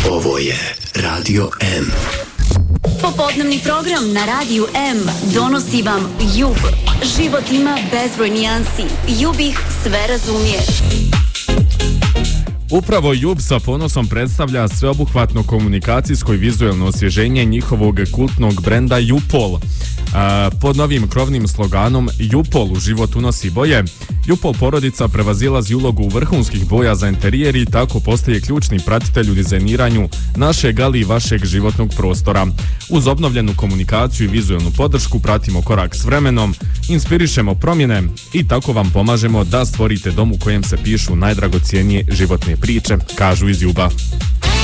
Ovo je Radio M. Popodnevni program na Radiju M donosi vam Jub. Život ima bezbroj nijansi. Jub ih sve razumije. Upravo Jub sa ponosom predstavlja sveobuhvatno komunikacijsko i vizuelno osvježenje njihovog kultnog brenda Jupol. Pod novim krovnim sloganom Jupol u život unosi boje, Jupol porodica prevazilazi ulogu vrhunskih boja za interijer i tako postaje ključni pratitelj u dizajniranju našeg, ali i vašeg životnog prostora. Uz obnovljenu komunikaciju i vizuelnu podršku pratimo korak s vremenom, inspirišemo promjene i tako vam pomažemo da stvorite dom u kojem se pišu najdragocjenije životne priče, kažu iz Juba.